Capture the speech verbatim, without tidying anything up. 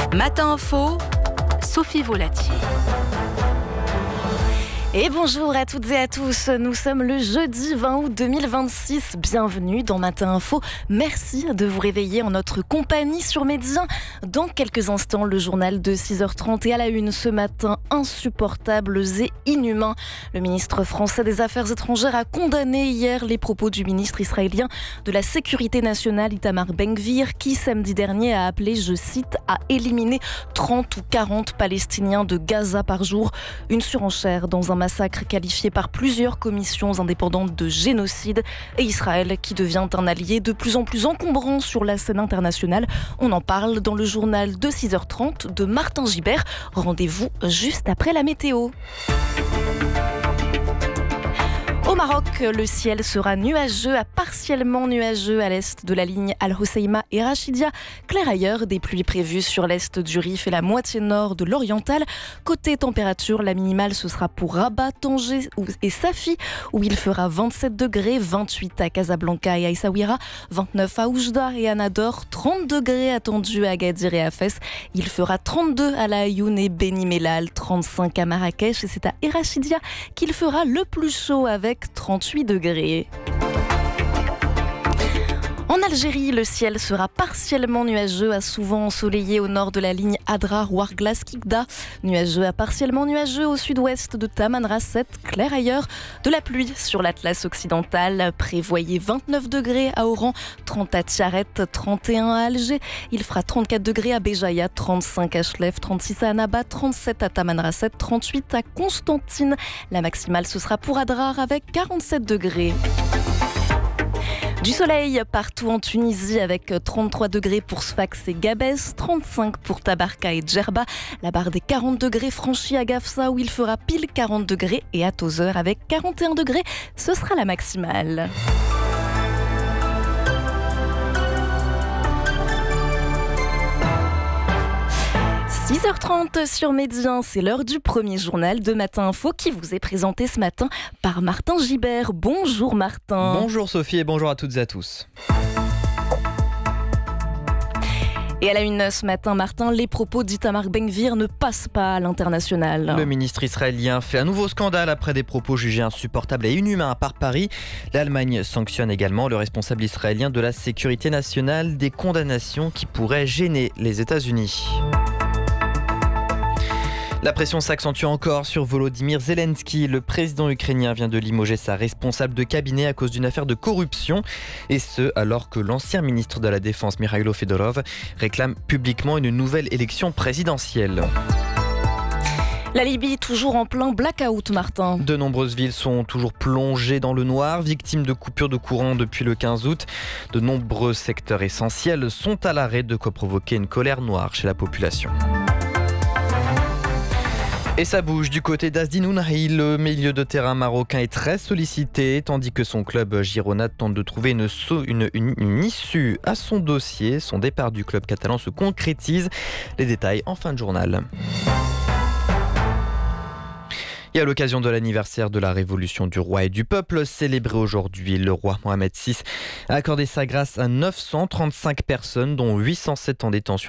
Matin Info, Sophie Volatier. Et bonjour à toutes et à tous, nous sommes le jeudi vingt août deux mille vingt-six, bienvenue dans Matin Info, merci de vous réveiller en notre compagnie sur Média. Dans quelques instants, le journal de six heures trente et à la une ce matin, insupportables et inhumains. Le ministre français des Affaires étrangères a condamné hier les propos du ministre israélien de la Sécurité nationale Itamar Ben-Gvir qui samedi dernier a appelé, je cite, à éliminer trente ou quarante Palestiniens de Gaza par jour, une surenchère dans un massacre qualifié par plusieurs commissions indépendantes de génocide et Israël qui devient un allié de plus en plus encombrant sur la scène internationale. On en parle dans le journal de six heures trente de Martin Gibert. Rendez-vous juste après la météo. Au Maroc, le ciel sera nuageux à partiellement nuageux à l'est de la ligne Al-Hoceima et Rachidia. Clair ailleurs, des pluies prévues sur l'est du Rif et la moitié nord de l'Oriental. Côté température, la minimale ce sera pour Rabat, Tanger et Safi où il fera vingt-sept degrés, vingt-huit à Casablanca et à Essaouira, vingt-neuf à Oujda et à Nador, trente degrés attendus à Agadir et à Fès. Il fera trente-deux à La Ayoun et Beni Mellal, trente-cinq à Marrakech et c'est à Erachidia qu'il fera le plus chaud avec trente-huit degrés. En Algérie, le ciel sera partiellement nuageux à souvent ensoleillé au nord de la ligne Adrar-Ouarglas-Kikda. Nuageux à partiellement nuageux au sud-ouest de Tamanrasset, clair ailleurs. De la pluie sur l'Atlas occidental. Prévoyez vingt-neuf degrés à Oran, trente à Tiaret, trente et un à Alger. Il fera trente-quatre degrés à Béjaïa, trente-cinq à Chlef, trente-six à Annaba, trente-sept à Tamanrasset, trente-huit à Constantine. La maximale, ce sera pour Adrar avec quarante-sept degrés. Du soleil partout en Tunisie avec trente-trois degrés pour Sfax et Gabès, trente-cinq pour Tabarka et Djerba. La barre des quarante degrés franchie à Gafsa où il fera pile quarante degrés et à Tozeur avec quarante et un degrés, ce sera la maximale. six heures trente sur Média, c'est l'heure du premier journal de Matin Info qui vous est présenté ce matin par Martin Gibert. Bonjour Martin. Bonjour Sophie et bonjour à toutes et à tous. Et à la une ce matin, Martin, les propos d'Itamar Ben-Gvir ne passent pas à l'international. Le ministre israélien fait un nouveau scandale après des propos jugés insupportables et inhumains par Paris. L'Allemagne sanctionne également le responsable israélien de la sécurité nationale, des condamnations qui pourraient gêner les États-Unis. La pression s'accentue encore sur Volodymyr Zelensky. Le président ukrainien vient de limoger sa responsable de cabinet à cause d'une affaire de corruption. Et ce, alors que l'ancien ministre de la Défense, Mikhailo Fedorov, réclame publiquement une nouvelle élection présidentielle. La Libye, toujours en plein blackout, Martin. De nombreuses villes sont toujours plongées dans le noir, victimes de coupures de courant depuis le quinze août. De nombreux secteurs essentiels sont à l'arrêt, de quoi provoquer une colère noire chez la population. Et ça bouge du côté d'Azdin Ounahi. Le milieu de terrain marocain est très sollicité, tandis que son club Girona tente de trouver une, une, une, une issue à son dossier. Son départ du club catalan se concrétise. Les détails en fin de journal. Et à l'occasion de l'anniversaire de la révolution du roi et du peuple, célébré aujourd'hui, le roi Mohamed six a accordé sa grâce à neuf cent trente-cinq personnes, dont huit cent sept en détention.